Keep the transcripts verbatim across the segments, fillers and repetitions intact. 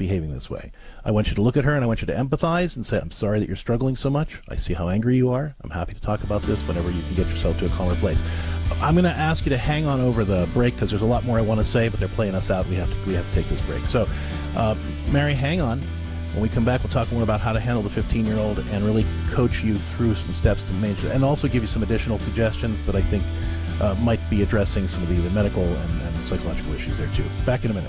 behaving this way. I want you to look at her and I want you to empathize and say, I'm sorry that you're struggling so much. I see how angry you are. I'm happy to talk about this whenever you can get yourself to a calmer place. I'm going to ask you to hang on over the break because there's a lot more I want to say, but they're playing us out. We have to, we have to take this break. So, uh, Mary, hang on. When we come back, we'll talk more about how to handle the fifteen-year-old and really coach you through some steps to manage it, and also give you some additional suggestions that I think uh, might be addressing some of the, the medical and, and psychological issues there, too. Back in a minute.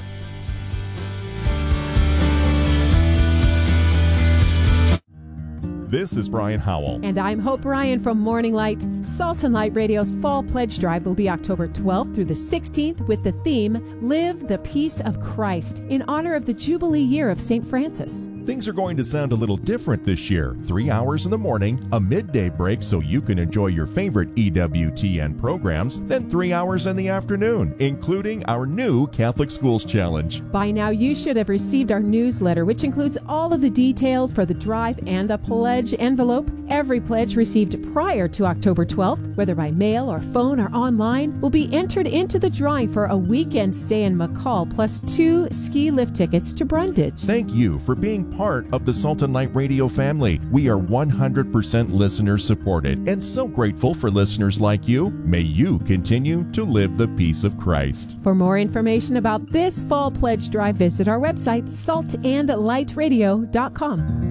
This is Brian Howell. And I'm Hope Ryan from Morning Light. Salt and Light Radio's Fall Pledge Drive will be October twelfth through the sixteenth with the theme, Live the Peace of Christ, in honor of the Jubilee year of Saint Francis. Things are going to sound a little different this year. Three hours in the morning, a midday break so you can enjoy your favorite E W T N programs, then three hours in the afternoon, including our new Catholic Schools Challenge. By now, you should have received our newsletter, which includes all of the details for the drive and a pledge envelope. Every pledge received prior to October twelfth, whether by mail or phone or online, will be entered into the drawing for a weekend stay in McCall plus two ski lift tickets to Brundage. Thank you for being part of the Salt and Light Radio family. We are one hundred percent listener supported and so grateful for listeners like you. May you continue to live the peace of Christ. For more information about this fall pledge drive, visit our website, salt and light radio dot com.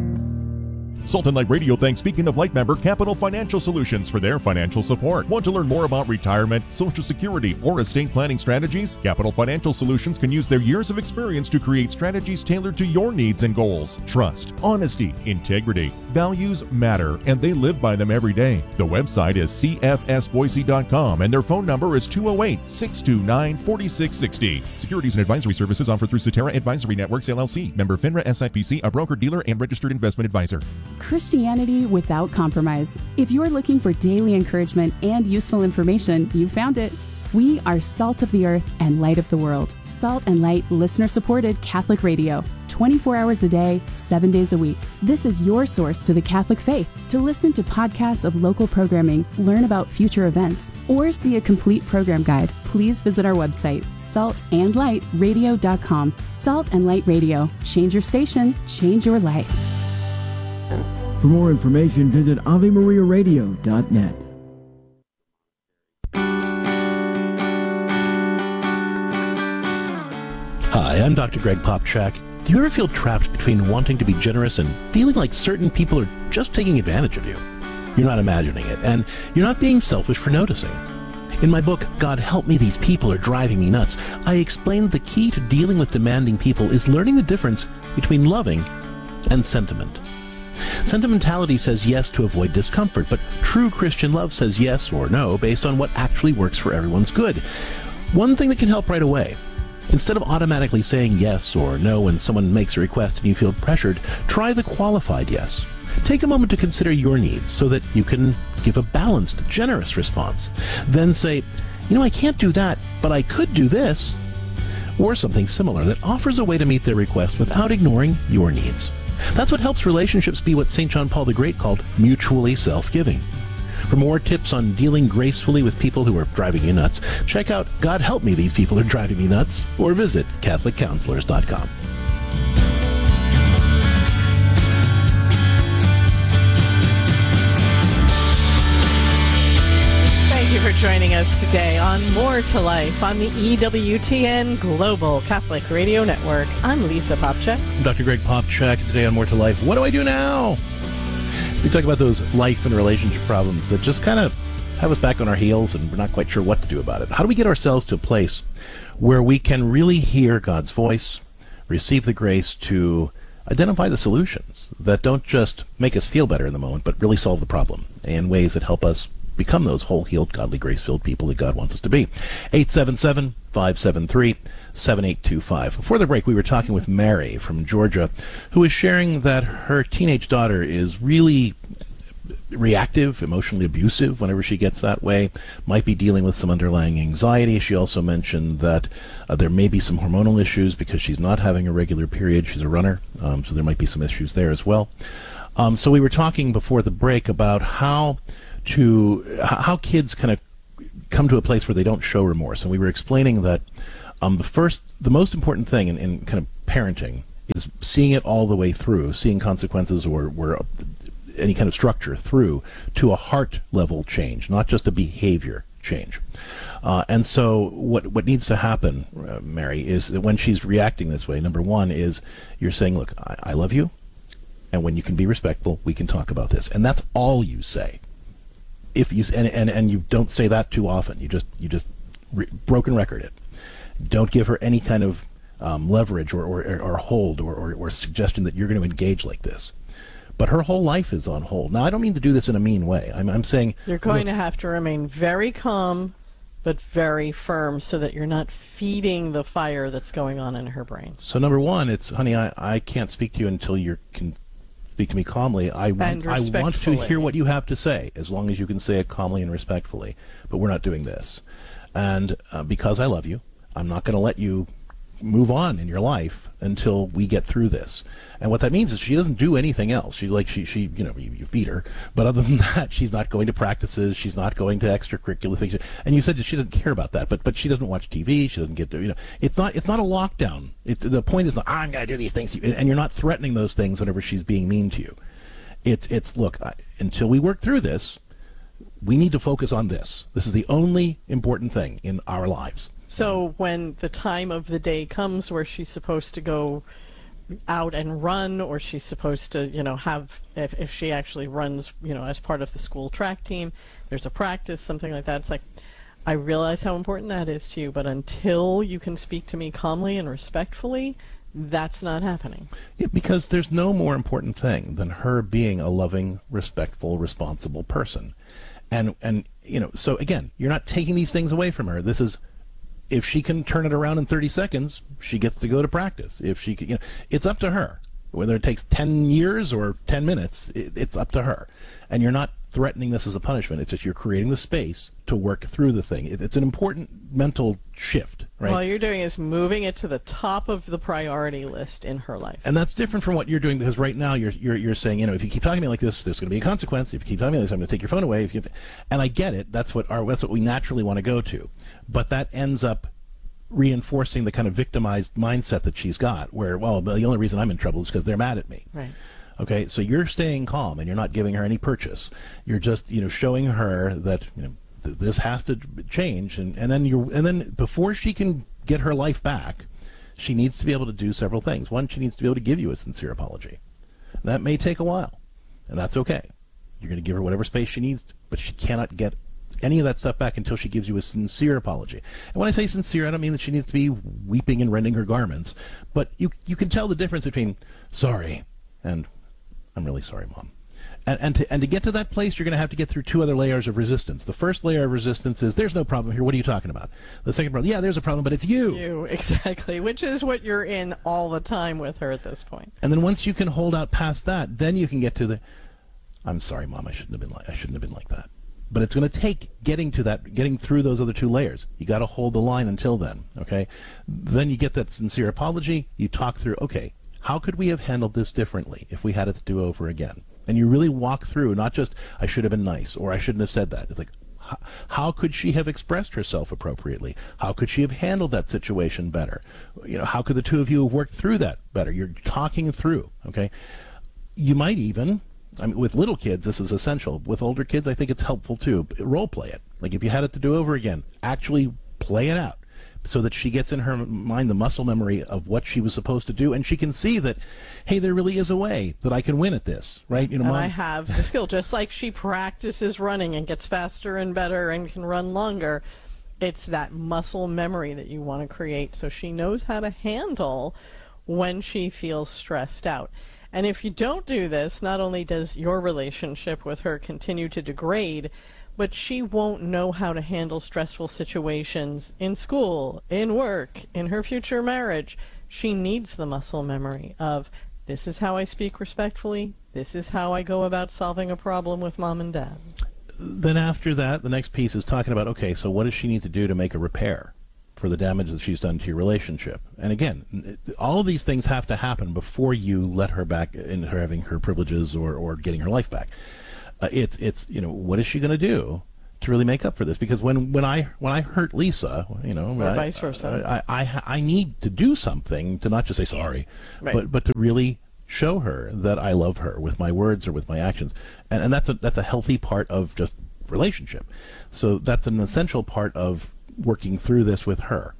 Salt and Light Radio thanks Beacon of Light member Capital Financial Solutions for their financial support. Want to learn more about retirement, Social Security, or estate planning strategies? Capital Financial Solutions can use their years of experience to create strategies tailored to your needs and goals. Trust, honesty, integrity, values matter, and they live by them every day. The website is c f s boise dot com, and their phone number is two oh eight, six two nine, four six six zero. Securities and advisory services offered through Cetera Advisory Networks, L L C. Member FINRA S I P C, a broker-dealer and registered investment advisor. Christianity without compromise. If you're looking for daily encouragement and useful information, you found it. We are Salt of the Earth and Light of the World. Salt and Light listener-supported Catholic radio. twenty-four hours a day, seven days a week. This is your source to the Catholic faith. To listen to podcasts of local programming, learn about future events, or see a complete program guide, please visit our website, salt and light radio dot com. Salt and Light Radio. Change your station, change your life. For more information, visit ave maria radio dot net. Hi, I'm Doctor Greg Popchak. Do you ever feel trapped between wanting to be generous and feeling like certain people are just taking advantage of you? You're not imagining it, and you're not being selfish for noticing. In my book, God Help Me, These People Are Driving Me Nuts, I explained the key to dealing with demanding people is learning the difference between loving and sentiment. Sentimentality says yes to avoid discomfort, but true Christian love says yes or no based on what actually works for everyone's good. One thing that can help right away: instead of automatically saying yes or no when someone makes a request and you feel pressured, try the qualified yes. Take a moment to consider your needs so that you can give a balanced, generous response. Then say, you know, I can't do that, but I could do this. Or something similar that offers a way to meet their request without ignoring your needs. That's what helps relationships be what Saint John Paul the Great called mutually self-giving. For more tips on dealing gracefully with people who are driving you nuts, check out God Help Me, These People Are Driving Me Nuts, or visit catholic counselors dot com. Thank you for joining us today on More to Life on the E W T N Global Catholic Radio Network. I'm Lisa Popchak. I'm Doctor Greg Popchak. Today on More to Life, what do I do now? We talk about those life and relationship problems that just kind of have us back on our heels and we're not quite sure what to do about it. How do we get ourselves to a place where we can really hear God's voice, receive the grace to identify the solutions that don't just make us feel better in the moment, but really solve the problem in ways that help us become those whole, healed, godly, grace-filled people that God wants us to be? eight seven seven, five seven three, seven eight two five. Before the break, we were talking with Mary from Georgia, who is sharing that her teenage daughter is really reactive, emotionally abusive whenever she gets that way, might be dealing with some underlying anxiety. She also mentioned that uh, there may be some hormonal issues because she's not having a regular period. She's a runner, um, so there might be some issues there as well. Um, so we were talking before the break about how to how kids kind of come to a place where they don't show remorse, and we were explaining that um, the first, the most important thing in, in kind of parenting is seeing it all the way through, seeing consequences or, or any kind of structure through to a heart level change, not just a behavior change. Uh, and so what what needs to happen, uh, Mary, is that when she's reacting this way, number one is you're saying, look, I, I love you, and when you can be respectful, we can talk about this. And that's all you say. If you and and, and you don't say that too often. You just you just re- broken record it. Don't give her any kind of um, leverage or, or, or hold or, or, or suggestion that you're going to engage like this. But her whole life is on hold. Now, I don't mean to do this in a mean way. I'm, I'm saying... You're going look, to have to remain very calm, but very firm, so that you're not feeding the fire that's going on in her brain. So, number one, it's, honey, I, I can't speak to you until you can speak to me calmly. I want, I want to hear what you have to say, as long as you can say it calmly and respectfully. But we're not doing this. And uh, because I love you, I'm not going to let you move on in your life until we get through this. And what that means is she doesn't do anything else. She like she she you know you, you feed her, but other than that, she's not going to practices. She's not going to extracurricular things. And you said that she doesn't care about that, but but she doesn't watch T V. She doesn't get to you know. It's not it's not a lockdown. It, the point is not I'm going to do these things, and you're not threatening those things whenever she's being mean to you. It's it's look I, until we work through this, we need to focus on this. This is the only important thing in our lives. So when the time of the day comes where she's supposed to go out and run, or she's supposed to, you know, have, if, if she actually runs, you know, as part of the school track team, there's a practice, something like that. It's like, I realize how important that is to you, but until you can speak to me calmly and respectfully, that's not happening. Yeah, because there's no more important thing than her being a loving, respectful, responsible person. And, and you know, so again, you're not taking these things away from her. This is, if she can turn it around in thirty seconds, she gets to go to practice. If she can, you know, it's up to her. Whether it takes ten years or ten minutes, it, it's up to her. And you're not threatening this as a punishment. It's just you're creating the space to work through the thing. It, it's an important mental shift, right? All you're doing is moving it to the top of the priority list in her life. And that's different from what you're doing, because right now you're you're you're saying, you know, if you keep talking to me like this, there's going to be a consequence. If you keep talking to me like this, I'm going to take your phone away. If you keep, and I get it. That's what our that's what we naturally want to go to. But that ends up reinforcing the kind of victimized mindset that she's got, where, well, the only reason I'm in trouble is because they're mad at me. Right. Okay, so you're staying calm and you're not giving her any purchase. You're just, you know, showing her that, you know, th- this has to change, and, and then you and then before she can get her life back, she needs to be able to do several things. One, she needs to be able to give you a sincere apology. That may take a while, and that's okay. You're going to give her whatever space she needs, but she cannot get any of that stuff back until she gives you a sincere apology. And when I say sincere, I don't mean that she needs to be weeping and rending her garments, but you you can tell the difference between sorry and I'm really sorry, Mom. And and to, and to get to that place, you're going to have to get through two other layers of resistance. The first layer of resistance is, there's no problem here. What are you talking about? The second problem, yeah, there's a problem, but it's you. You, exactly, which is what you're in all the time with her at this point. And then once you can hold out past that, then you can get to the, I'm sorry, Mom, I shouldn't have been like, I shouldn't have been like that. But it's going to take getting to that, getting through those other two layers. You got to hold the line until then, okay? Then you get that sincere apology. You talk through, okay, how could we have handled this differently if we had it to do over again? And you really walk through, not just, I should have been nice, or I shouldn't have said that. It's like, how, how could she have expressed herself appropriately? How could she have handled that situation better? You know, how could the two of you have worked through that better? You're talking through, okay? You might even, I mean, with little kids, this is essential. With older kids, I think it's helpful too. Role play it. Like if you had it to do over again, actually play it out so that she gets in her mind the muscle memory of what she was supposed to do, and she can see that, hey, there really is a way that I can win at this, right? You know, and Mom, I have the skill. Just like she practices running and gets faster and better and can run longer, it's that muscle memory that you want to create so she knows how to handle when she feels stressed out. And if you don't do this, not only does your relationship with her continue to degrade, but she won't know how to handle stressful situations in school, in work, in her future marriage. She needs the muscle memory of, this is how I speak respectfully, this is how I go about solving a problem with Mom and Dad. Then after that, the next piece is talking about, okay, so what does she need to do to make a repair for the damage that she's done to your relationship? And again, all of these things have to happen before you let her back in her having her privileges or, or getting her life back. Uh, it's, it's, you know, what is she going to do to really make up for this. Because when, when I when I hurt Lisa, you know, or I, vice versa, I, I I need to do something to not just say sorry, right. but but to really show her that I love her with my words or with my actions, and and that's a that's a healthy part of just relationship. So that's an essential part of working through this with her.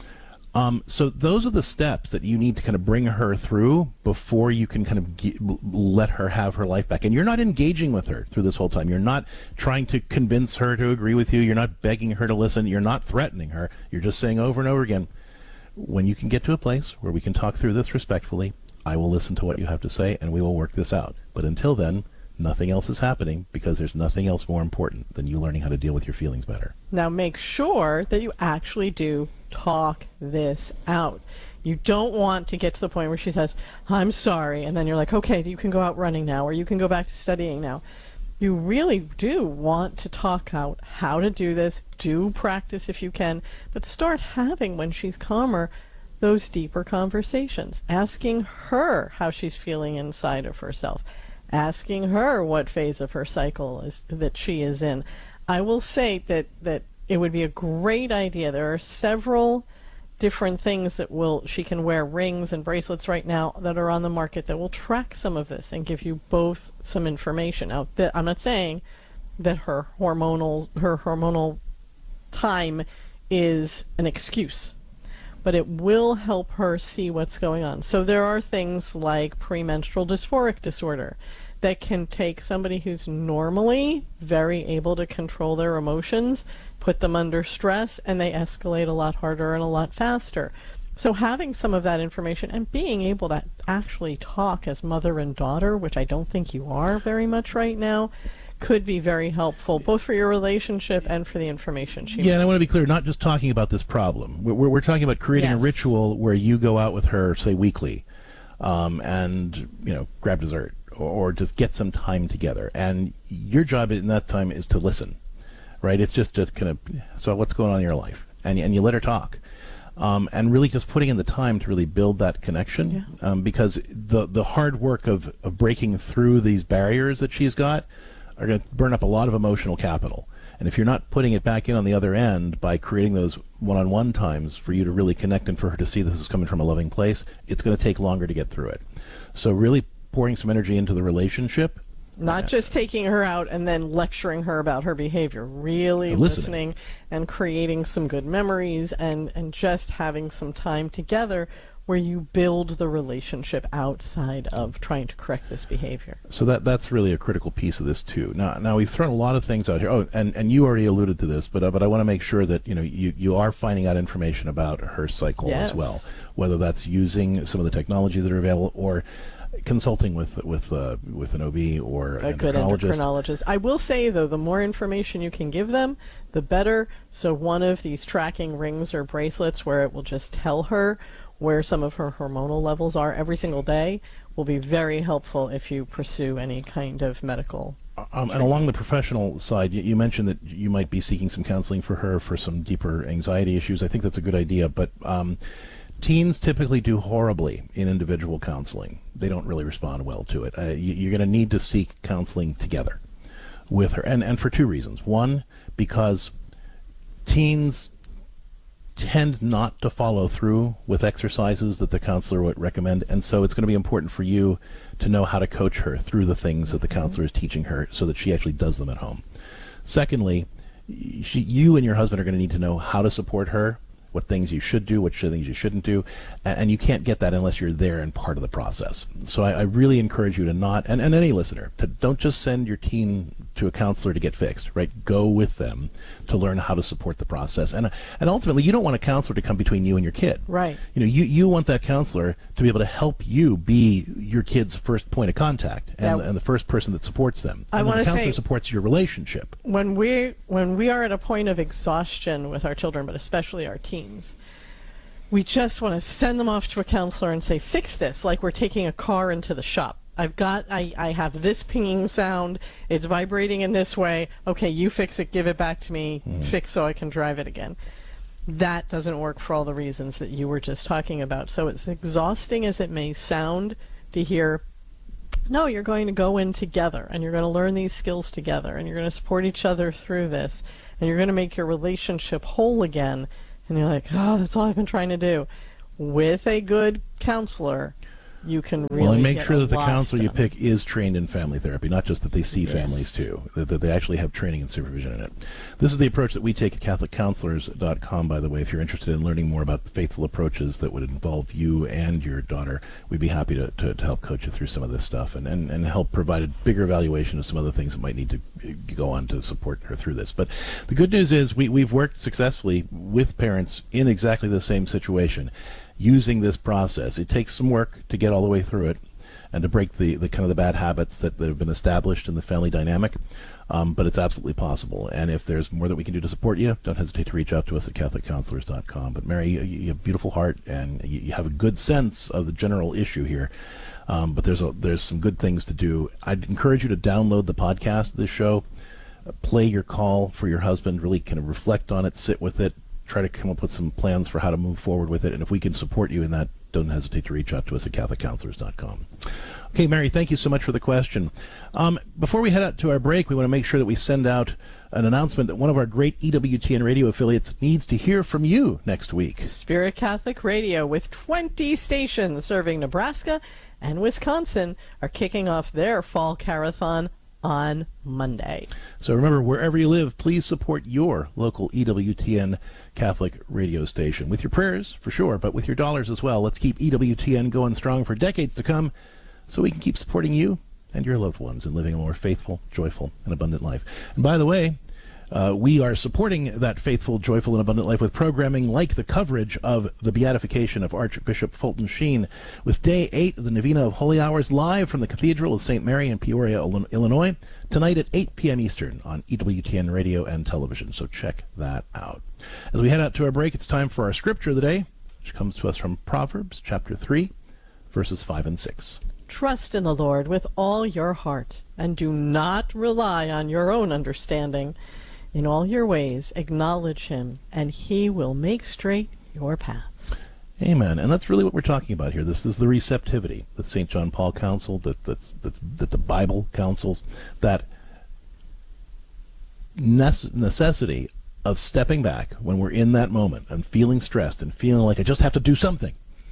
Um, so those are the steps that you need to kind of bring her through before you can kind of get, let her have her life back. And you're not engaging with her through this whole time. You're not trying to convince her to agree with you. You're not begging her to listen. You're not threatening her. You're just saying over and over again, when you can get to a place where we can talk through this respectfully, I will listen to what you have to say and we will work this out. But until then, nothing else is happening, because there's nothing else more important than you learning how to deal with your feelings better. Now make sure that you actually do talk this out. You don't want to get to the point where she says, I'm sorry, and then you're like, okay, you can go out running now, or you can go back to studying now. You really do want to talk out how to do this. Do practice if you can, but start having, when she's calmer, those deeper conversations, asking her how she's feeling inside of herself, asking her what phase of her cycle is that she is in. I will say that, that it would be a great idea. There are several different things that will, she can wear rings and bracelets right now that are on the market that will track some of this and give you both some information. Now, th- I'm not saying that her hormonal, her hormonal time is an excuse, but it will help her see what's going on. So there are things like premenstrual dysphoric disorder that can take somebody who's normally very able to control their emotions, put them under stress, and they escalate a lot harder and a lot faster. So having some of that information and being able to actually talk as mother and daughter, which I don't think you are very much right now, could be very helpful, both for your relationship and for the information she Yeah, might. and I want to be clear, not just talking about this problem. We're, we're, we're talking about creating Yes. a ritual where you go out with her, say, weekly, um, and, you know, grab dessert, or, or just get some time together. And your job in that time is to listen, right? It's just, just kind of, so what's going on in your life? And, and you let her talk. Um, and really just putting in the time to really build that connection, Yeah. um, because the, the hard work of, of breaking through these barriers that she's got are going to burn up a lot of emotional capital. And if you're not putting it back in on the other end by creating those one-on-one times for you to really connect and for her to see this is coming from a loving place, it's going to take longer to get through it. So really pouring some energy into the relationship. Not just taking her out and then lecturing her about her behavior. Really And listening. listening and creating some good memories, and, and just having some time together where you build the relationship outside of trying to correct this behavior. So that that's really a critical piece of this too. Now, now we've thrown a lot of things out here. Oh, and, and you already alluded to this, but uh, but I want to make sure that you know you, you are finding out information about her cycle Yes. as well, whether that's using some of the technologies that are available or consulting with with uh, with an O B or A an good endocrinologist. endocrinologist. I will say, though, the more information you can give them, the better. So one of these tracking rings or bracelets where it will just tell her where some of her hormonal levels are every single day will be very helpful if you pursue any kind of medical. Um, and along the professional side, you, you mentioned that you might be seeking some counseling for her for some deeper anxiety issues. I think that's a good idea, but um, teens typically do horribly in individual counseling. They don't really respond well to it. Uh, you, you're going to need to seek counseling together with her, and, and for two reasons. One, because teens tend not to follow through with exercises that the counselor would recommend, and so it's going to be important for you to know how to coach her through the things that the counselor is teaching her so that she actually does them at home. Secondly, she, you and your husband are going to need to know how to support her, what things you should do, what things you shouldn't do, and, and you can't get that unless you're there and part of the process. So I, I really encourage you to not, and, and any listener, to don't just send your teen to a counselor to get fixed, right? Go with them to learn how to support the process. And and ultimately, you don't want a counselor to come between you and your kid. Right. You know, you, you want that counselor to be able to help you be your kid's first point of contact and, Now, and the first person that supports them. I And then wanna the counselor say- supports your relationship. When we when we are at a point of exhaustion with our children, but especially our teens, we just want to send them off to a counselor and say, fix this, like we're taking a car into the shop. I've got, I, I have this pinging sound, it's vibrating in this way, okay, you fix it, give it back to me, Mm. fix so I can drive it again. That doesn't work for all the reasons that you were just talking about. So as exhausting as it may sound to hear No, you're going to go in together, and you're going to learn these skills together, and you're going to support each other through this, and you're going to make your relationship whole again. And you're like, oh, that's all I've been trying to do. With a good counselor, you can really Well, and make get sure a that the lot counselor you done. pick is trained in family therapy, not just that they see Yes. families too, that, that they actually have training and supervision in it. This is the approach that we take at Catholic Counselors dot com, by the way. If you're interested in learning more about the faithful approaches that would involve you and your daughter, we'd be happy to, to, to help coach you through some of this stuff and, and, and help provide a bigger evaluation of some other things that might need to go on to support her through this. But the good news is we, we've worked successfully with parents in exactly the same situation using this process. It takes some work to get all the way through it and to break the, the kind of the bad habits that, that have been established in the family dynamic, um, but it's absolutely possible. And if there's more that we can do to support you, don't hesitate to reach out to us at Catholic Counselors dot com. But Mary, you, you have a beautiful heart, and you, you have a good sense of the general issue here. Um, but there's a, there's some good things to do. I'd encourage you to download the podcast of this show, uh, play your call for your husband, really kind of reflect on it, sit with it, try to come up with some plans for how to move forward with it. And if we can support you in that, don't hesitate to reach out to us at Catholic Counselors dot com. Okay, Mary, thank you so much for the question. Um, before we head out to our break, we want to make sure that we send out an announcement that one of our great E W T N radio affiliates needs to hear from you next week. Spirit Catholic Radio, with twenty stations serving Nebraska and Wisconsin, are kicking off their fall carathon on Monday. So remember, wherever you live, please support your local E W T N Catholic radio station. With your prayers, for sure, but with your dollars as well. Let's keep E W T N going strong for decades to come so we can keep supporting you and your loved ones and living a more faithful, joyful, and abundant life. And by the way, Uh, we are supporting that faithful, joyful, and abundant life with programming like the coverage of the beatification of Archbishop Fulton Sheen, with Day eight of the Novena of Holy Hours live from the Cathedral of Saint Mary in Peoria, Illinois, tonight at eight p.m. Eastern on E W T N Radio and Television. So check that out. As we head out to our break, it's time for our scripture of the day, which comes to us from Proverbs chapter three, verses five and six. Trust in the Lord with all your heart, and do not rely on your own understanding. In all your ways acknowledge him, and he will make straight your paths. Amen. And that's really what we're talking about here. This is the receptivity that Saint John Paul counseled, that, that's, that, that the Bible counsels, that necessity of stepping back when we're in that moment and feeling stressed and feeling like I just have to do something,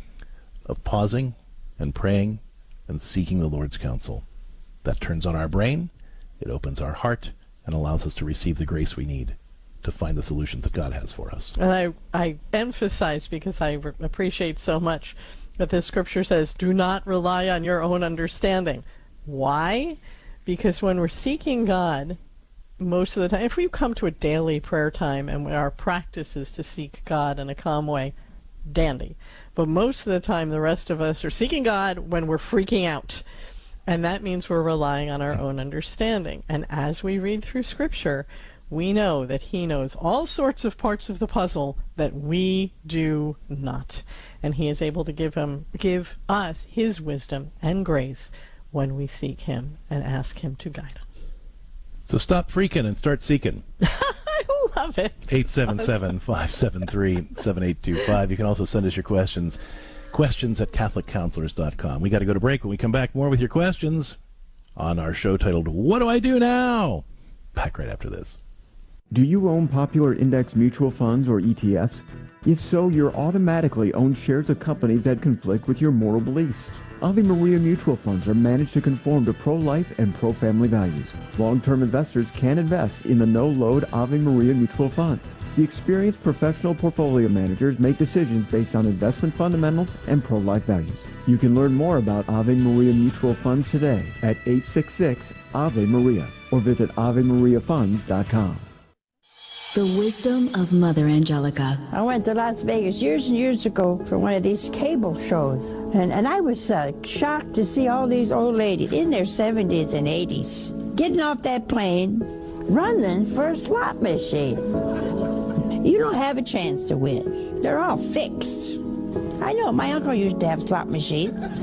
of pausing and praying and seeking the Lord's counsel. That turns on our brain, it opens our heart, and allows us to receive the grace we need to find the solutions that God has for us. And I, I emphasize, because I re- appreciate so much, that this scripture says, do not rely on your own understanding. Why? Because when we're seeking God, most of the time, if we come to a daily prayer time and our practice is to seek God in a calm way, dandy. But most of the time, the rest of us are seeking God when we're freaking out. And that means we're relying on our own understanding. And as we read through Scripture, we know that he knows all sorts of parts of the puzzle that we do not. And he is able to give him, give us his wisdom and grace when we seek him and ask him to guide us. So stop freaking and start seeking. I love it. eight seven seven, five seven three, seven eight two five. You can also send us your questions. Questions at Catholic Counselors dot com. We got to go to break. When we come back, more with your questions on our show titled, What Do I Do Now? Back right after this. Do you own popular index mutual funds or E T Fs? If so, you're automatically own shares of companies that conflict with your moral beliefs. Ave Maria mutual funds are managed to conform to pro-life and pro-family values. Long-term investors can invest in the no-load Ave Maria mutual funds. The experienced professional portfolio managers make decisions based on investment fundamentals and pro-life values. You can learn more about Ave Maria mutual funds today at eight six six, Ave Maria or visit Ave Maria Funds dot com. The wisdom of Mother Angelica. I went to Las Vegas years and years ago for one of these cable shows, and, and I was uh, shocked to see all these old ladies in their seventies and eighties getting off that plane, running for a slot machine. You don't have a chance to win. They're all fixed. I know, my uncle used to have slot machines.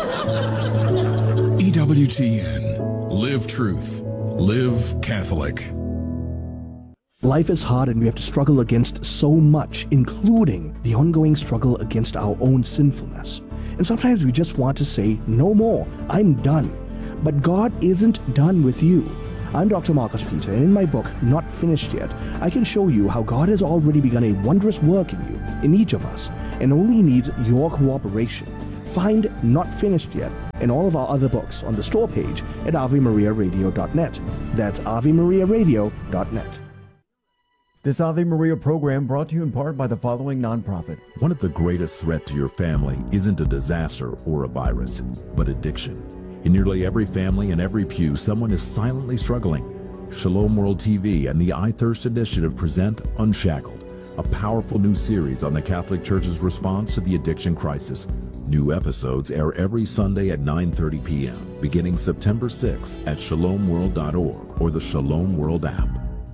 E W T N. Live truth. Live Catholic. Life is hard and we have to struggle against so much, including the ongoing struggle against our own sinfulness. And sometimes we just want to say, no more, I'm done. But God isn't done with you. I'm Doctor Marcus Peter, and in my book, Not Finished Yet, I can show you how God has already begun a wondrous work in you, in each of us, and only needs your cooperation. Find Not Finished Yet and all of our other books on the store page at ave maria radio dot net. That's ave maria radio dot net. This Ave Maria program brought to you in part by the following nonprofit. One of the greatest threats to your family isn't a disaster or a virus, but addiction. In nearly every family and every pew, someone is silently struggling. Shalom World T V and the I Thirst Initiative present Unshackled, a powerful new series on the Catholic Church's response to the addiction crisis. New episodes air every Sunday at nine thirty p.m., beginning September sixth at shalom world dot org or the Shalom World app.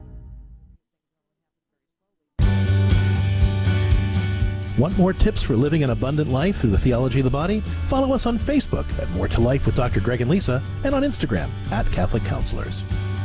Want more tips for living an abundant life through the theology of the body? Follow us on Facebook at More to Life with Doctor Greg and Lisa, and on Instagram at Catholic Counselors.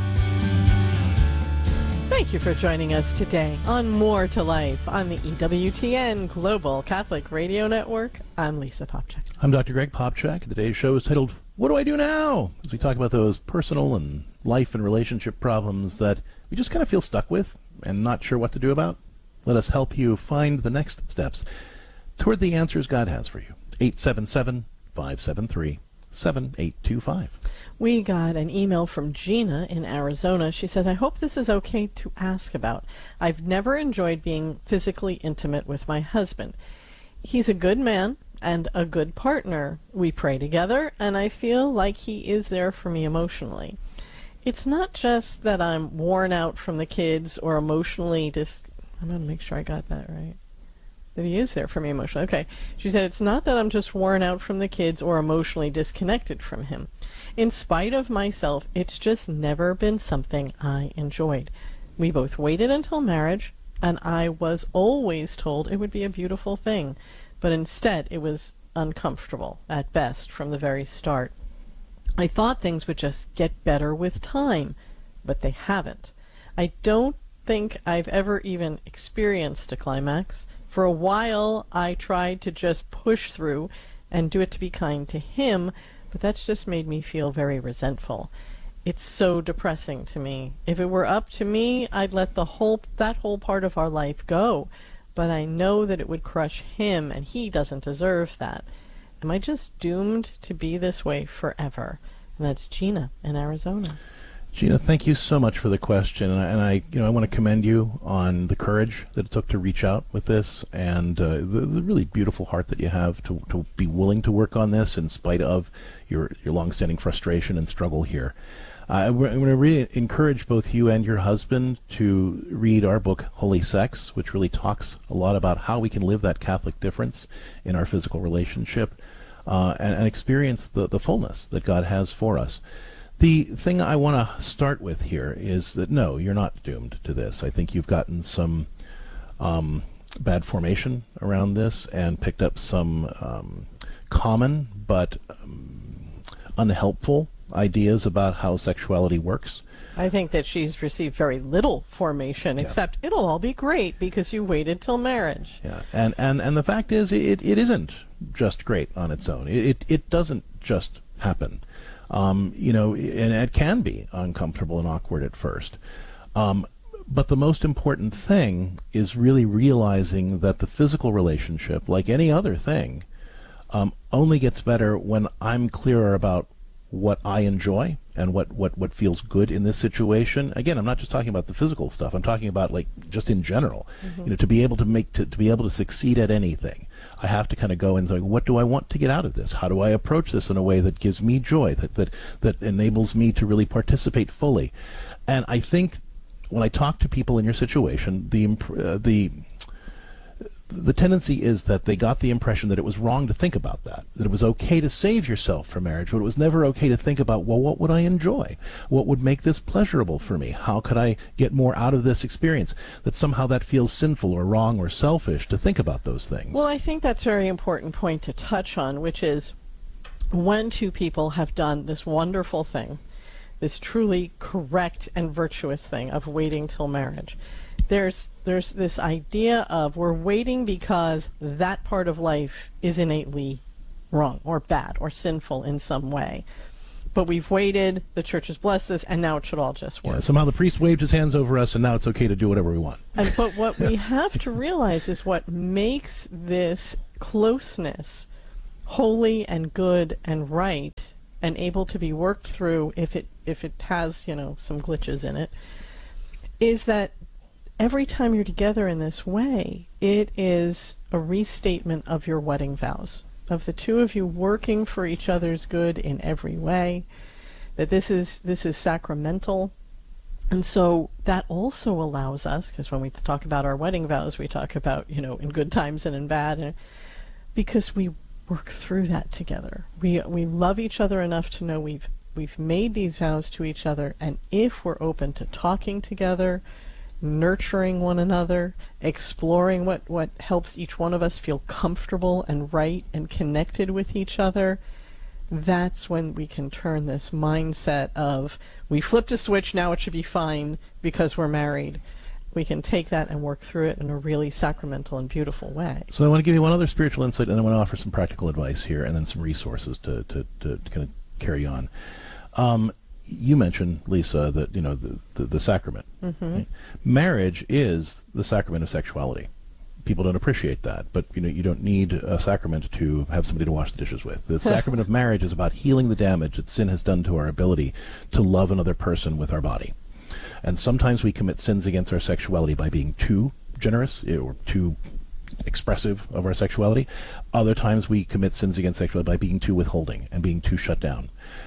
Thank you for joining us today on More to Life on the E W T N Global Catholic Radio Network. I'm Lisa Popchak. I'm Doctor Greg Popchak. Today's show is titled, What Do I Do Now? As we talk about those personal and life and relationship problems that we just kind of feel stuck with and not sure what to do about. Let us help you find the next steps toward the answers God has for you. eight seven seven, five seven three, seven eight two five. We got an email from Gina in Arizona. She says, I hope this is okay to ask about. I've never enjoyed being physically intimate with my husband. He's a good man and a good partner. We pray together, and I feel like he is there for me emotionally. It's not just that I'm worn out from the kids or emotionally dis- I'm going to make sure I got that right. That he is there for me emotionally. Okay. She said, it's not that I'm just worn out from the kids or emotionally disconnected from him. In spite of myself, it's just never been something I enjoyed. We both waited until marriage, and I was always told it would be a beautiful thing. But instead, it was uncomfortable, at best, from the very start. I thought things would just get better with time, but they haven't. I don't think I've ever even experienced a climax. For a while, I tried to just push through and do it to be kind to him, but that's just made me feel very resentful. It's so depressing to me. If it were up to me, I'd let the whole that whole part of our life go, but I know that it would crush him, and he doesn't deserve that. Am I just doomed to be this way forever? And that's Gina in Arizona. Gina, thank you so much for the question, and I, and I you know, I want to commend you on the courage that it took to reach out with this, and uh, the, the really beautiful heart that you have to to be willing to work on this in spite of your your longstanding frustration and struggle here. Uh, I'm going to really encourage both you and your husband to read our book, Holy Sex, which really talks a lot about how we can live that Catholic difference in our physical relationship uh, and, and experience the, the fullness that God has for us. The thing I want to start with here is that, no, you're not doomed to this. I think you've gotten some um, bad formation around this and picked up some um, common but um, unhelpful ideas about how sexuality works. I think that she's received very little formation, yeah. except it'll all be great because you waited till marriage. Yeah, and, and, and the fact is, it, it isn't just great on its own. It, it, it doesn't just happen. Um, you know, and it can be uncomfortable and awkward at first. Um, but the most important thing is really realizing that the physical relationship, like any other thing, um, only gets better when I'm clearer about what I enjoy and what, what, what feels good in this situation. Again, I'm not just talking about the physical stuff. I'm talking about, like, just in general. Mm-hmm. You know, to be able to make to, to be able to succeed at anything, I have to kind of go and say, what do I want to get out of this? How do I approach this in a way that gives me joy, that that that enables me to really participate fully? And I think when I talk to people in your situation, the uh, the the tendency is that they got the impression that it was wrong to think about that, that it was okay to save yourself for marriage, but it was never okay to think about, well, what would I enjoy? What would make this pleasurable for me? How could I get more out of this experience? That somehow that feels sinful or wrong or selfish to think about those things. Well, I think that's a very important point to touch on, which is when two people have done this wonderful thing, this truly correct and virtuous thing of waiting till marriage, there's there's this idea of we're waiting because that part of life is innately wrong or bad or sinful in some way. but we've waited, the church has blessed this, and now it should all just work. Yeah, somehow the priest waved his hands over us, and now it's okay to do whatever we want. And, but what we have to realize is what makes this closeness holy and good and right and able to be worked through if it if it has, you know, some glitches in it, is that every time you're together in this way, it is a restatement of your wedding vows, of the two of you working for each other's good in every way, that this is this is sacramental. And so that also allows us, because when we talk about our wedding vows, we talk about, you know, in good times and in bad, and because we work through that together. We we love each other enough to know we've we've made these vows to each other, and if we're open to talking together, nurturing one another, exploring what, what helps each one of us feel comfortable and right and connected with each other, that's when we can turn this mindset of, we flipped a switch, now it should be fine because we're married. We can take that and work through it in a really sacramental and beautiful way. So I want to give you one other spiritual insight, and I want to offer some practical advice here, and then some resources to, to, to, to kind of carry on. Um, you mentioned, Lisa, that, you know, the, the, the sacrament. Mm-hmm. Right? Marriage is the sacrament of sexuality. People don't appreciate that, but you know, you don't need a sacrament to have somebody to wash the dishes with. The sacrament of marriage is about healing the damage that sin has done to our ability to love another person with our body. And sometimes we commit sins against our sexuality by being too generous or too expressive of our sexuality. Other times we commit sins against sexuality by being too withholding and being too shut down.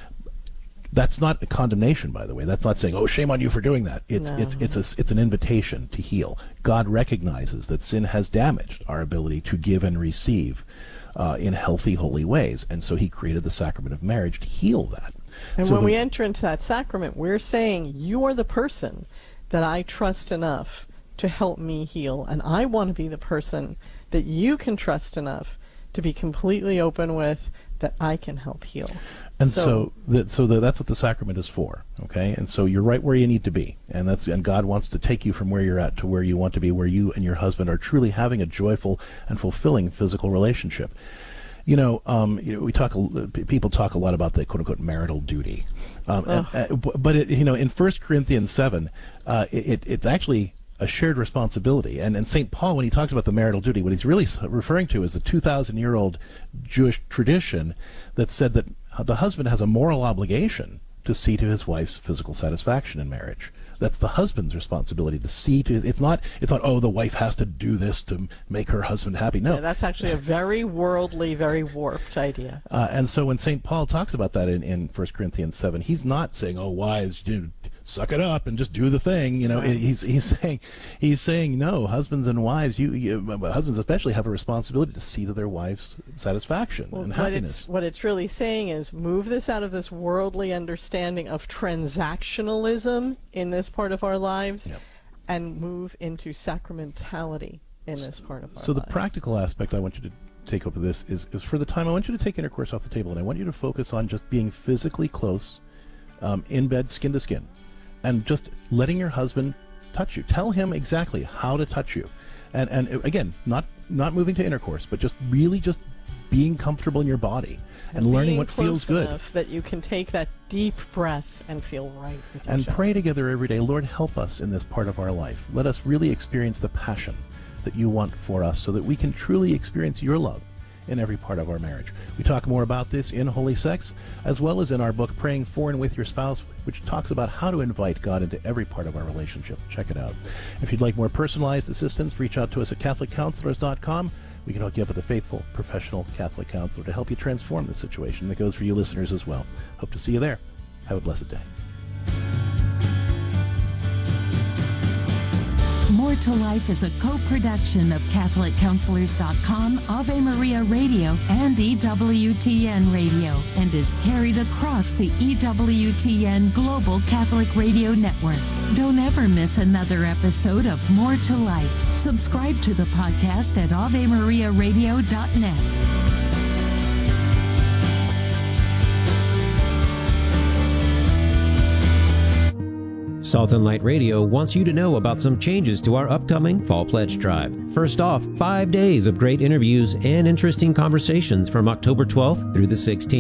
That's not a condemnation, by the way. That's not saying, "Oh, shame on you for doing that." It's no. it's it's a, it's an invitation to heal. God recognizes that sin has damaged our ability to give and receive uh, in healthy, holy ways, and so He created the sacrament of marriage to heal that. And so when the, we enter into that sacrament, we're saying, "You are the person that I trust enough to help me heal, and I want to be the person that you can trust enough to be completely open with, that I can help heal." And so, so, that, so the, that's what the sacrament is for, okay? And so you're right where you need to be, and that's and God wants to take you from where you're at to where you want to be, where you and your husband are truly having a joyful and fulfilling physical relationship. You know, um, you know, we talk. People talk a lot about the quote unquote marital duty, um, and, uh, but it, you know, in First Corinthians seven, uh, it, it's actually a shared responsibility. And and Saint Paul, when he talks about the marital duty, what he's really referring to is the two thousand year old Jewish tradition that said that the husband has a moral obligation to see to his wife's physical satisfaction in marriage. That's the husband's responsibility to see to. It's not. It's not. Oh, the wife has to do this to make her husband happy. No, yeah, that's actually a very worldly, very warped idea. Uh, and so when Saint Paul talks about that in in First Corinthians seven, he's not saying, "Oh, wives, you suck it up and just do the thing." You know, right. he's he's saying he's saying no. Husbands and wives, you, you husbands especially have a responsibility to see to their wife's satisfaction well, and what happiness. It's, what it's really saying is move this out of this worldly understanding of transactionalism in this part of our lives, yep. and move into sacramentality in this part of our so lives. The practical aspect I want you to take up of this is, is for the time I want you to take intercourse off the table, and I want you to focus on just being physically close, um, in bed, skin to skin, and just letting your husband touch you. Tell him exactly how to touch you, and and again, not not moving to intercourse, but just really just being comfortable in your body and, and learning what feels good. Enough that you can take that deep breath and feel right with and each pray other. together every day. Lord, help us in this part of our life. Let us really experience the passion that you want for us, so that we can truly experience your love in every part of our marriage. We talk more about this in Holy Sex, as well as in our book, Praying For and With Your Spouse, which talks about how to invite God into every part of our relationship. Check it out. If you'd like more personalized assistance, reach out to us at Catholic Counselors dot com. We can hook you up with a faithful, professional Catholic counselor to help you transform the situation. That goes for you listeners as well. Hope to see you there. Have a blessed day. More to Life is a co-production of Catholic Counselors dot com, Ave Maria Radio, and E W T N Radio, and is carried across the E W T N Global Catholic Radio Network. Don't ever miss another episode of More to Life. Subscribe to the podcast at Ave Maria Radio dot net. Salt and Light Radio wants you to know about some changes to our upcoming Fall Pledge Drive. First off, five days of great interviews and interesting conversations from October twelfth through the sixteenth.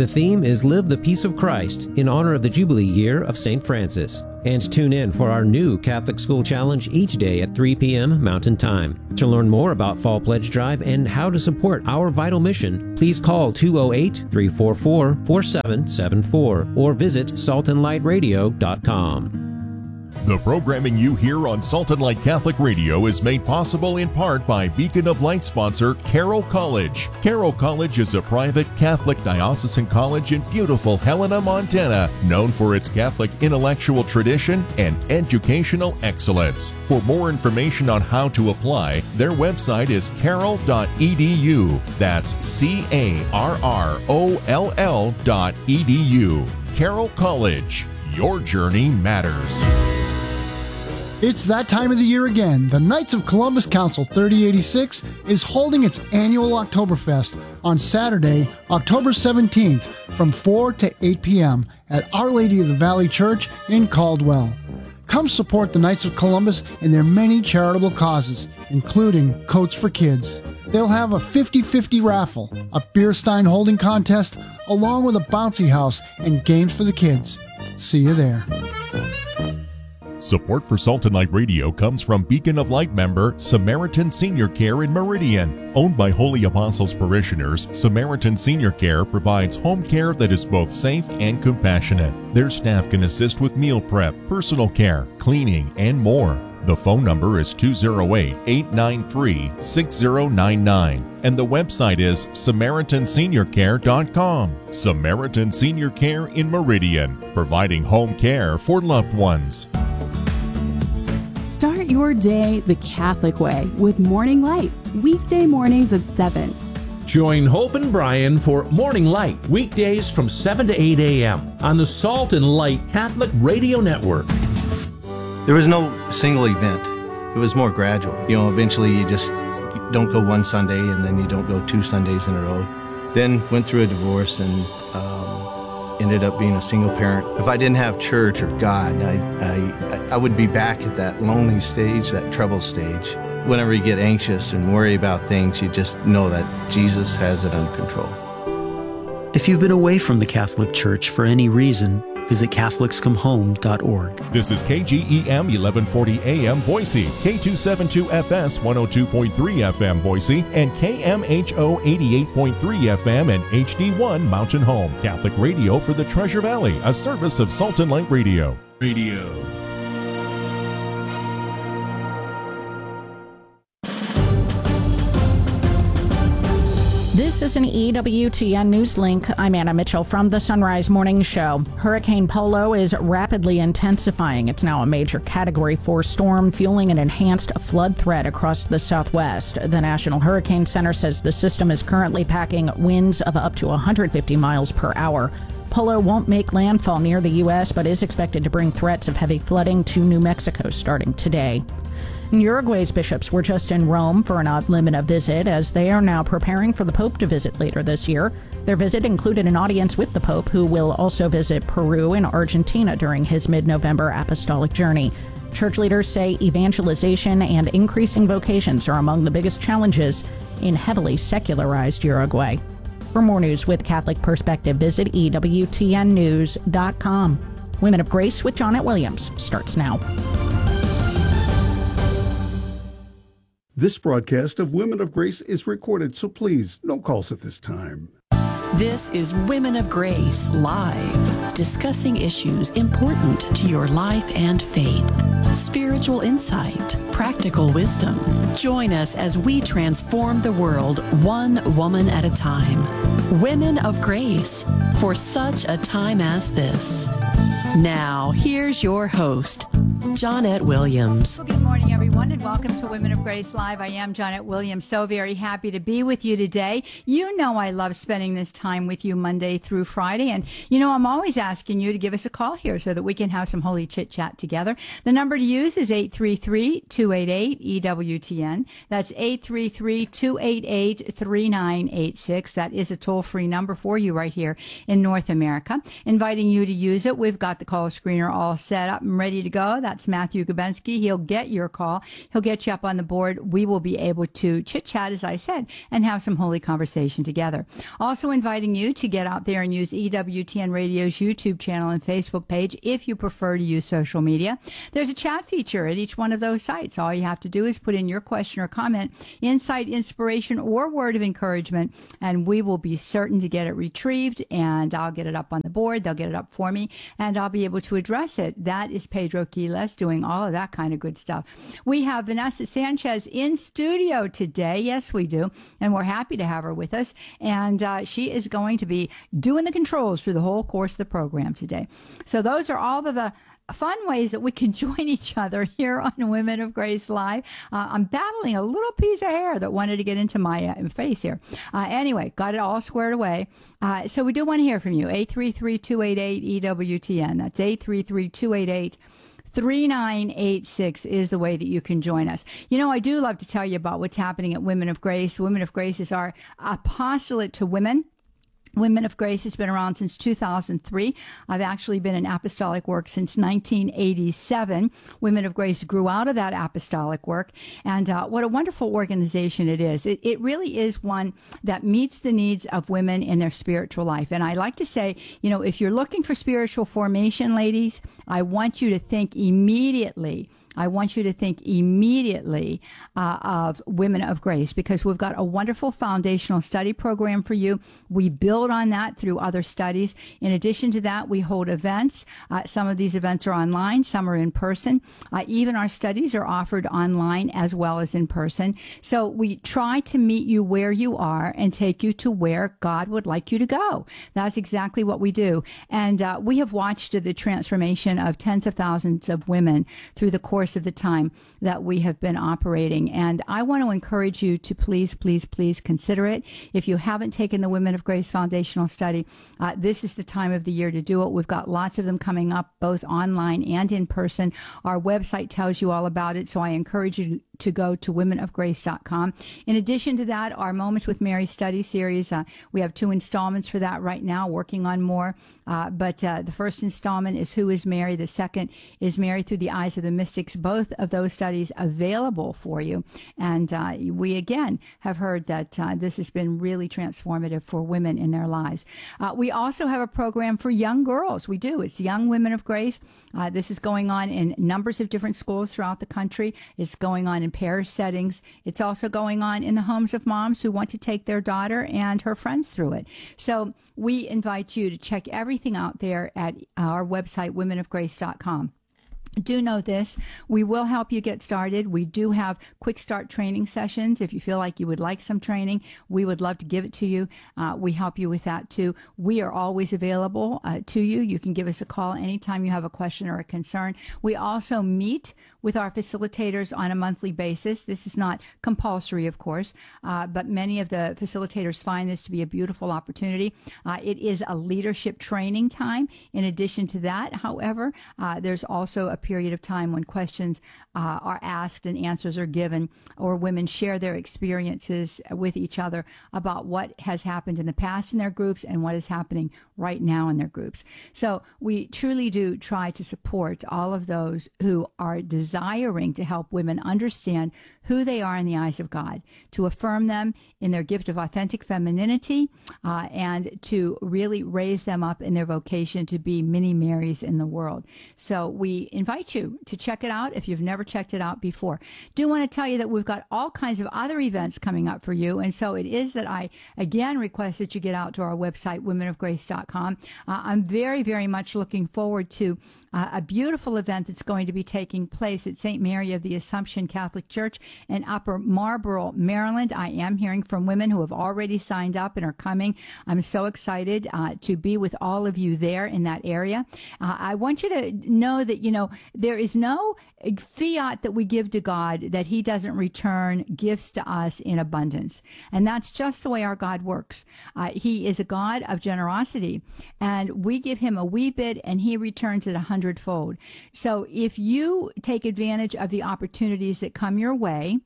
The theme is Live the Peace of Christ in honor of the Jubilee year of Saint Francis. And tune in for our new Catholic School Challenge each day at three p.m. Mountain Time. To learn more about Fall Pledge Drive and how to support our vital mission, please call two oh eight, three four four, four seven seven four or visit salt and light radio dot com. The programming you hear on Salt and Light Catholic Radio is made possible in part by Beacon of Light sponsor Carroll College. Carroll College is a private Catholic diocesan college in beautiful Helena, Montana, known for its Catholic intellectual tradition and educational excellence. For more information on how to apply, their website is carroll dot e d u. That's C A R R O L L dot E D U. Carroll College. Your journey matters. It's that time of the year again. The Knights of Columbus Council thirty eighty-six is holding its annual Oktoberfest on Saturday, October seventeenth from four to eight p.m. at Our Lady of the Valley Church in Caldwell. Come support the Knights of Columbus in their many charitable causes, including Coats for Kids. They'll have a fifty-fifty raffle, a beer stein holding contest, along with a bouncy house and games for the kids. See you there. Support for Salt and Light Radio comes from Beacon of Light member Samaritan Senior Care in Meridian. Owned by Holy Apostles parishioners, Samaritan Senior Care provides home care that is both safe and compassionate. Their staff can assist with meal prep, personal care, cleaning, and more. The phone number is two oh eight, eight nine three, six oh nine nine and the website is samaritan senior care dot com. Samaritan Senior Care in Meridian, providing home care for loved ones. Start your day the Catholic way with Morning Light, weekday mornings at seven. Join Hope and Brian for Morning Light, weekdays from seven to eight a.m. on the Salt and Light Catholic Radio Network. There was no single event. It was more gradual. You know, eventually you just don't go one Sunday and then you don't go two Sundays in a row. Then went through a divorce and um, ended up being a single parent. If I didn't have church or God, I, I, I would be back at that lonely stage, that trouble stage. Whenever you get anxious and worry about things, you just know that Jesus has it under control. If you've been away from the Catholic Church for any reason, visit catholics come home dot org. This is K G E M eleven forty A M Boise, K two seventy-two F S one oh two point three F M Boise, and K M H O eighty-eight point three F M and H D one Mountain Home. Catholic radio for the Treasure Valley, a service of Salt and Light Radio. Radio. This is an E W T N News Link. I'm Anna Mitchell from the Sunrise Morning Show. Hurricane Polo is rapidly intensifying. It's now a major Category four storm, fueling an enhanced flood threat across the southwest. The National Hurricane Center says the system is currently packing winds of up to one hundred fifty miles per hour. Polo won't make landfall near the U S, but is expected to bring threats of heavy flooding to New Mexico starting today. Uruguay's bishops were just in Rome for an ad limina visit, as they are now preparing for the Pope to visit later this year. Their visit included an audience with the Pope, who will also visit Peru and Argentina during his mid-November apostolic journey. Church leaders say evangelization and increasing vocations are among the biggest challenges in heavily secularized Uruguay. For more news with Catholic Perspective, visit E W T N news dot com. Women of Grace with Johnnette Williams starts now. This broadcast of Women of Grace is recorded, so please, no calls at this time. This is Women of Grace Live, discussing issues important to your life and faith. Spiritual insight, practical wisdom. Join us as we transform the world one woman at a time. Women of Grace, for such a time as this. Now, here's your host, Johnnette Williams. Well, good morning, everyone, and welcome to Women of Grace Live. I am Johnnette Williams, so very happy to be with you today. You know I love spending this time with you Monday through Friday, and you know I'm always asking you to give us a call here so that we can have some holy chit-chat together. The number to use is eight three three, two eight eight, E W T N. That's eight three three, two eight eight, three nine eight six. That is a toll-free number for you right here in North America. Inviting you to use it. We've got the call screener all set up and ready to go. That That's Matthew Gubensky. He'll get your call. He'll get you up on the board. We will be able to chit-chat, as I said, and have some holy conversation together. Also inviting you to get out there and use E W T N Radio's YouTube channel and Facebook page if you prefer to use social media. There's a chat feature at each one of those sites. All you have to do is put in your question or comment, insight, inspiration, or word of encouragement, and we will be certain to get it retrieved, and I'll get it up on the board. They'll get it up for me, and I'll be able to address it. That is Pedro Quiles doing all of that kind of good stuff. We have Vanessa Sanchez in studio today. Yes, we do, and we're happy to have her with us, and uh, she is going to be doing the controls through the whole course of the program today. So those are all of the fun ways that we can join each other here on Women of Grace Live. Uh, I'm battling a little piece of hair that wanted to get into my uh, face here. Uh, anyway, got it all squared away. Uh, so we do want to hear from you. eight three three, two eight eight, E W T N. That's eight three three, two eight eight, three nine eight six is the way that you can join us. You know, I do love to tell you about what's happening at Women of Grace. Women of Grace is our apostolate to women. Women of Grace has been around since two thousand three. I've actually been in apostolic work since nineteen eighty-seven. Women of Grace grew out of that apostolic work, and uh, what a wonderful organization it is. It, it really is one that meets the needs of women in their spiritual life. And I like to say, you know, if you're looking for spiritual formation, ladies, I want you to think immediately I want you to think immediately uh, of Women of Grace, because we've got a wonderful foundational study program for you. We build on that through other studies. In addition to that, we hold events. Uh, some of these events are online, some are in person. Uh, even our studies are offered online as well as in person. So we try to meet you where you are and take you to where God would like you to go. That's exactly what we do. And uh, we have watched the transformation of tens of thousands of women through the course of the time that we have been operating. And I want to encourage you to please, please, please consider it. If you haven't taken the Women of Grace Foundational Study, uh, this is the time of the year to do it. We've got lots of them coming up, both online and in person. Our website tells you all about it, so I encourage you to go to women of grace dot com. In addition to that, our Moments with Mary study series, uh, we have two installments for that right now, working on more. Uh, but uh, the first installment is Who is Mary? The second is Mary Through the Eyes of the Mystics. Both of those studies available for you. And uh, we, again, have heard that uh, this has been really transformative for women in their lives. Uh, we also have a program for young girls. We do. It's Young Women of Grace. Uh, this is going on in numbers of different schools throughout the country. It's going on in parish settings. It's also going on in the homes of moms who want to take their daughter and her friends through it. So we invite you to check everything out there at our website, women of grace dot com. Do know this, we will help you get started. We do have quick start training sessions. If you feel like you would like some training, we would love to give it to you. Uh, we help you with that too. We are always available uh, to you. You can give us a call anytime you have a question or a concern. We also meet with our facilitators on a monthly basis. This is not compulsory, of course, uh, but many of the facilitators find this to be a beautiful opportunity. Uh, it is a leadership training time. In addition to that, however, uh, there's also a period of time when questions uh, are asked and answers are given, or women share their experiences with each other about what has happened in the past in their groups and what is happening right now in their groups. So we truly do try to support all of those who are desiring to help women understand who they are in the eyes of God, to affirm them in their gift of authentic femininity, uh, and to really raise them up in their vocation to be mini Marys in the world. So we invite you to check it out if you've never checked it out before. Do want to tell you that we've got all kinds of other events coming up for you, and so it is that I again request that you get out to our website, women of grace dot com. Uh, I'm very, very much looking forward to uh, a beautiful event that's going to be taking place at Saint Mary of the Assumption Catholic Church in Upper Marlboro, Maryland. I am hearing from women who have already signed up and are coming. I'm so excited uh, to be with all of you there in that area. Uh, I want you to know that, you know, there is no fiat that we give to God that he doesn't return gifts to us in abundance. And that's just the way our God works. Uh, he is a God of generosity, and we give him a wee bit and he returns it a hundredfold. So if you take advantage of the opportunities that come your way,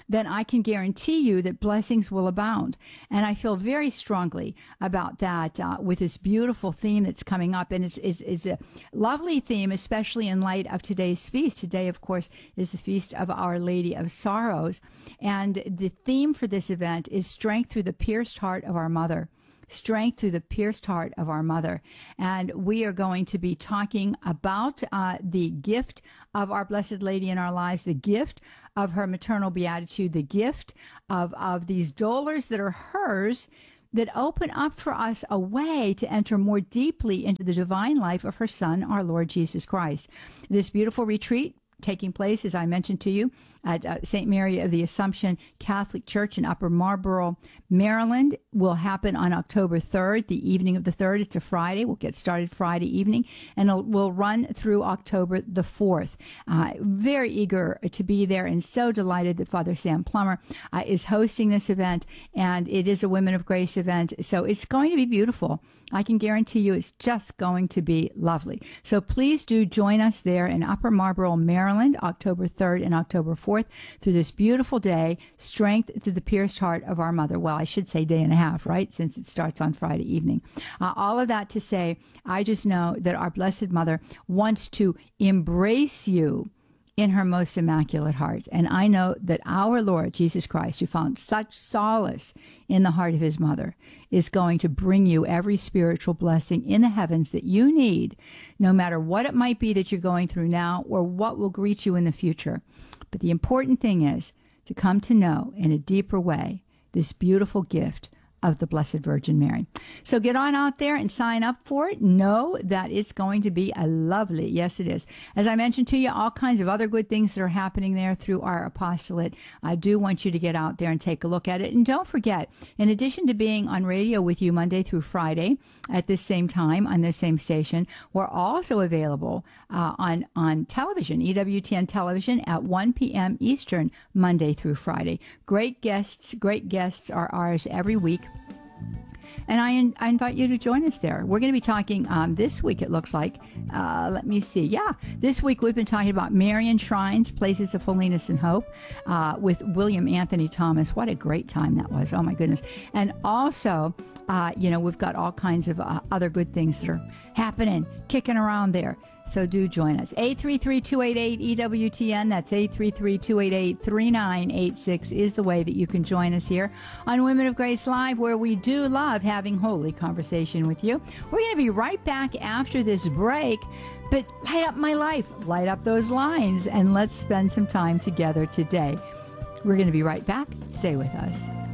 then I can guarantee you that blessings will abound. And I feel very strongly about that uh, with this beautiful theme that's coming up. And it's, it's, it's a lovely theme, especially in light of today's feast. Today, of course, is the Feast of Our Lady of Sorrows. And the theme for this event is strength through the pierced heart of our mother. Strength through the pierced heart of our mother. And we are going to be talking about uh, the gift of our Blessed Lady in our lives, the gift of her maternal beatitude, the gift of, of these dolors that are hers, that open up for us a way to enter more deeply into the divine life of her Son, our Lord Jesus Christ. This beautiful retreat taking place, as I mentioned to you, at uh, Saint Mary of the Assumption Catholic Church in Upper Marlboro, Maryland, will happen on October third, the evening of the third. It's a Friday. We'll get started Friday evening, and it'll, we'll run through October the fourth. Uh, very eager to be there, and so delighted that Father Sam Plummer uh, is hosting this event, and it is a Women of Grace event, so it's going to be beautiful. I can guarantee you it's just going to be lovely. So please do join us there in Upper Marlboro, Maryland, October third and October fourth, through this beautiful day, Strength Through the Pierced Heart of Our Mother. Well, I should say day and a half, right, since it starts on Friday evening. Uh, all of that to say, I just know that our Blessed Mother wants to embrace you in her most immaculate heart. And I know that our Lord Jesus Christ, who found such solace in the heart of his mother, is going to bring you every spiritual blessing in the heavens that you need, no matter what it might be that you're going through now or what will greet you in the future. But the important thing is to come to know in a deeper way this beautiful gift of the Blessed Virgin Mary. So get on out there and sign up for it. Know that it's going to be a lovely, yes it is. As I mentioned to you, all kinds of other good things that are happening there through our apostolate. I do want you to get out there and take a look at it. And don't forget, in addition to being on radio with you Monday through Friday at this same time on this same station, we're also available uh, on, on television, E W T N television at one p.m. Eastern, Monday through Friday. Great guests, great guests are ours every week. And I, in, I invite you to join us there. We're going to be talking um, this week, it looks like. Uh, let me see. Yeah, this week we've been talking about Marian Shrines, Places of Holiness and Hope, uh, with William Anthony Thomas. What a great time that was. Oh, my goodness. And also, uh, you know, we've got all kinds of uh, other good things that are happening, kicking around there. So do join us. eight three three, two eight eight, E W T N. That's eight three three, two eight eight, three nine eight six is the way that you can join us here on Women of Grace Live, where we do love having holy conversation with you. We're going to be right back after this break. But light up my life. Light up those lines. And let's spend some time together today. We're going to be right back. Stay with us.